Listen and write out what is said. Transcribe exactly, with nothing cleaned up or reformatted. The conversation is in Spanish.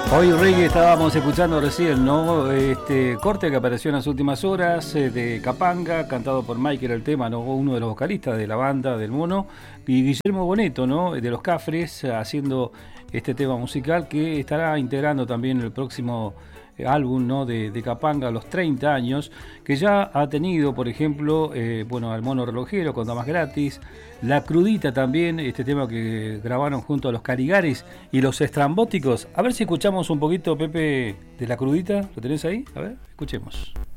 Hoy reggae estábamos escuchando recién, ¿no? Este corte que apareció en las últimas horas eh, de Capanga, cantado por Mike, era el tema, ¿no? Uno de los vocalistas de la banda del Mono, y Guillermo Boneto, ¿no? De los Cafres, haciendo este tema musical que estará integrando también el próximo álbum, ¿no? de, de Capanga, los treinta años, que ya ha tenido, por ejemplo, eh, bueno, al Mono Relojero con Damas Gratis, La Crudita también, este tema que grabaron junto a los Caligaris y los Estrambóticos. A ver si escuchamos un poquito, Pepe, de La Crudita. ¿Lo tenés ahí? A ver, escuchemos.